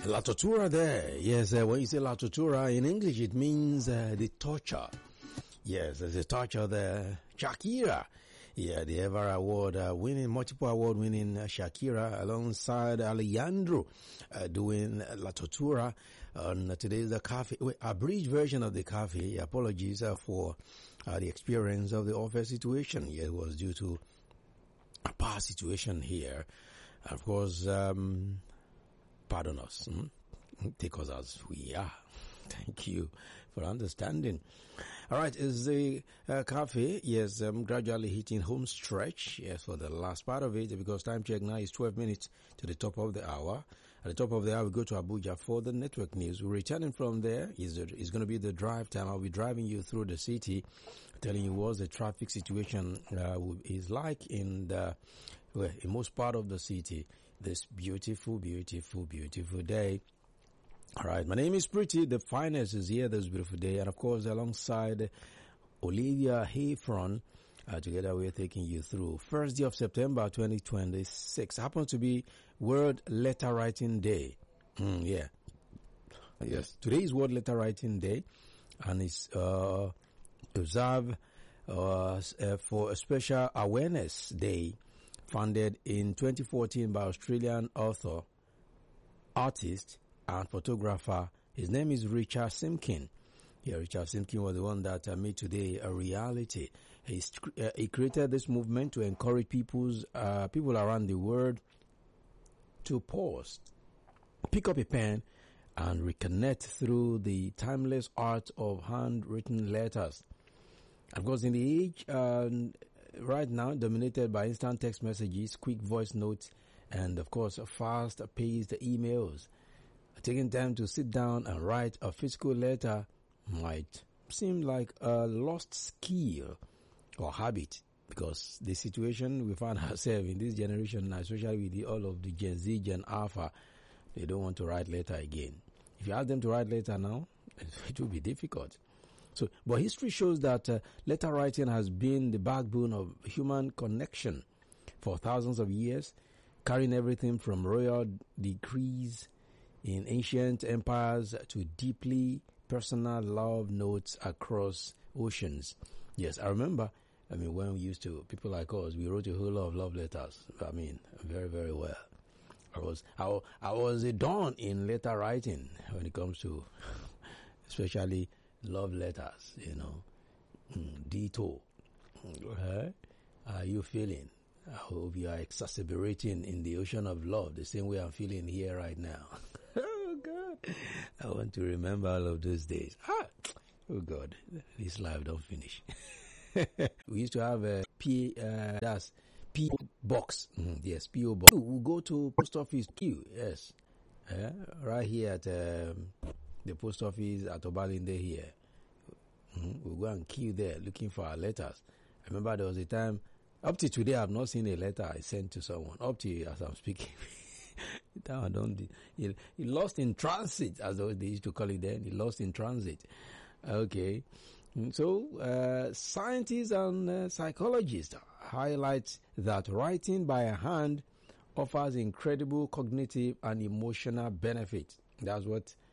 La tortura there. Yes, when you say la tortura in English, it means the torture. Yes, there's a torture there. Shakira. Yeah, the ever multiple award winning Shakira alongside Alejandro doing La Tortura on today's The Cafe. A bridge version of The Cafe. Apologies for the experience of the office situation. Yeah, it was due to a power situation here. Of course, pardon us. Take us as we are. Thank you for understanding. All right, is the cafe, yes, gradually hitting home stretch, yes, for the last part of it, because time check now is 12 minutes to the top of the hour. At the top of the hour, we go to Abuja for the network news. We're returning from there. It's going to be the drive time. I'll be driving you through the city, telling you what the traffic situation is like in most part of the city this beautiful, beautiful, beautiful day. All right, my name is Pretty. The finest is here this beautiful day. And, of course, alongside Olivia Hayfron, together we're taking you through. First day of September 2026. Happens to be World Letter Writing Day. Yeah. Yes, today is World Letter Writing Day. And it's observed for a special awareness day founded in 2014 by Australian author, artist, and photographer. His name is Richard Simkin. Yeah, Richard Simkin was the one that made today a reality. He created this movement to encourage people around the world to pause, pick up a pen, and reconnect through the timeless art of handwritten letters. Of course, in the age right now dominated by instant text messages, quick voice notes, and of course fast-paced emails, taking time to sit down and write a physical letter might seem like a lost skill or habit, because the situation we find ourselves in this generation, especially with all of the Gen Z, Gen Alpha, they don't want to write letter again. If you ask them to write letter now, it will be difficult. So, but history shows that letter writing has been the backbone of human connection for thousands of years, carrying everything from royal decrees in ancient empires to deeply personal love notes across oceans. Yes, I remember, when we used to, people like us, we wrote a whole lot of love letters. Very, very well. I was a dawn in letter writing when it comes to, especially love letters, Ditto. How are you feeling? I hope you are exacerbating in the ocean of love the same way I'm feeling here right now. Oh, God. I want to remember all of those days. Oh, God. This life don't finish. We used to have a that's P.O. box. Yes, P.O. box. We'll go to post office Q. Yes. Right here at the post office at Obalinde here. We'll go and queue there looking for our letters. I remember there was a time, up to today, I've not seen a letter I sent to someone. Up to as I'm speaking. He lost in transit, as they used to call it then. He lost in transit. Okay. So, scientists and psychologists highlight that writing by hand offers incredible cognitive and emotional benefits. That's what